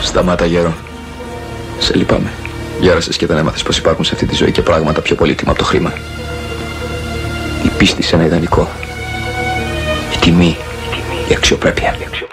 Σταμάτα, γέρο. Σε λυπάμαι. Γέρασες και δεν έμαθες πως υπάρχουν σε αυτή τη ζωή και πράγματα πιο πολύτιμα από το χρήμα. Η πίστη σε ένα ιδανικό. Η τιμή. Η αξιοπρέπεια.